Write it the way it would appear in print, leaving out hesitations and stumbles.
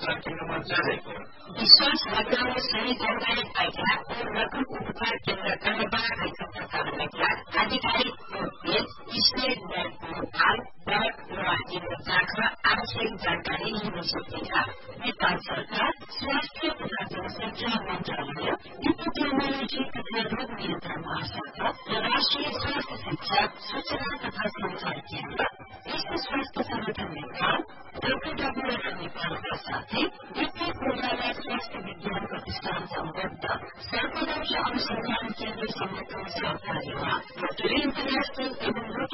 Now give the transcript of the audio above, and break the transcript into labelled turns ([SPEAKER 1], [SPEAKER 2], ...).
[SPEAKER 1] उपचार केन्द्रमा जानेको
[SPEAKER 2] विश्वास लगाउने सही जानकारी पाइला और रकम उपचार केन्द्र कहाँबाट आइसक्ने आधिकारिक पेज स्टेट ब्याङ्कको /.बाट आवश्यक जानकारी लिन सकिन्छ। नेपाल सरकार स्वास्थ्य तथा जनसंख्या मन्त्रालय, एपिडेमियोलोजी तथा रोग नियन्त्रण महाशाखा र राष्ट्रिय स्वास्थ्य शिक्षा सूचना तथा संचार केन्द्र, विश्व स्वास्थ्य संगठन नेपाल, WHO नेपालका साथै वित्तीय मन्त्रालय स्वास्थ्य विज्ञान प्रतिष्ठान सम्बद्ध सर्वदलीय अनुसन्धान केन्द्र समूहको सहकार्यमा रोटरी इन्टरनेशनल एवं